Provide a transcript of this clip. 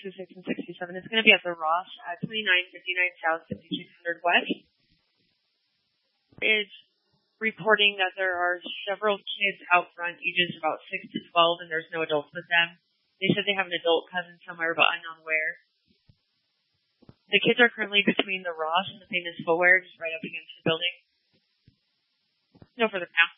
66 and 67. It's going to be at the Ross at 2959 South, 5600 West. It's reporting that there are several kids out front, ages about 6 to 12, and there's no adults with them. They said they have an adult cousin somewhere, but unknown where. The kids are currently between the Ross and the Famous Footwear, just right up against the building. No further now.